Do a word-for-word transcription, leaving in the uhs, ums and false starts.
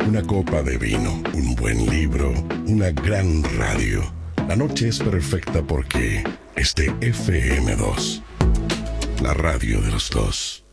una copa de vino, un buen libro, una gran radio. La noche es perfecta porque es de F M dos, la radio de los dos.